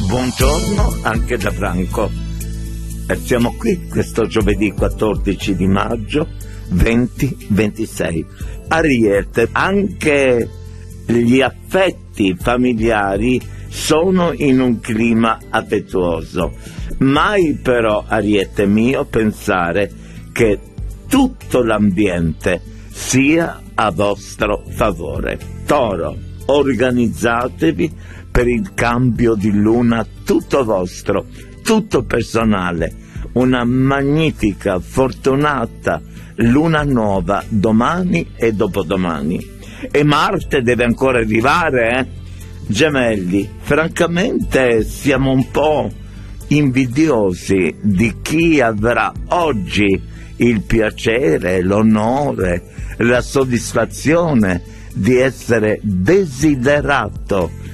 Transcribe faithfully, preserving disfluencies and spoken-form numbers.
Buongiorno anche da Franco. E siamo qui questo giovedì quattordici di maggio duemilaventisei. Ariete, anche gli affetti familiari sono in un clima affettuoso. Mai però, Ariete mio, pensare che tutto l'ambiente sia a vostro favore. Toro, organizzatevi per il cambio di luna tutto vostro, tutto personale. Una magnifica, fortunata luna nuova domani e dopodomani. E Marte deve ancora arrivare, eh? Gemelli, francamente siamo un po' invidiosi di chi avrà oggi il piacere, l'onore, la soddisfazione di essere desiderato